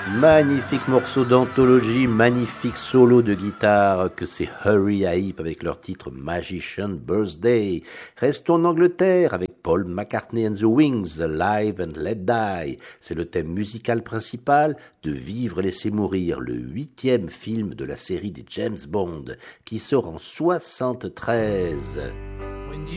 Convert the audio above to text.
Magnifique morceau d'anthologie, magnifique solo de guitare que c'est Hurry Ape avec leur titre Magician Birthday. Restons en Angleterre avec Paul McCartney and the Wings, Live and Let Die. C'est le thème musical principal de Vivre et laisser mourir, le 8e film de la série des James Bond qui sort en 73.